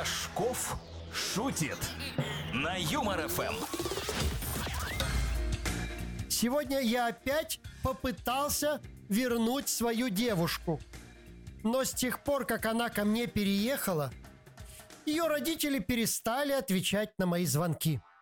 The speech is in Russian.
Рожков шутит на Юмор ФМ. Сегодня я опять попытался вернуть свою девушку. Но с тех пор, как она ко мне переехала, ее родители перестали отвечать на мои звонки.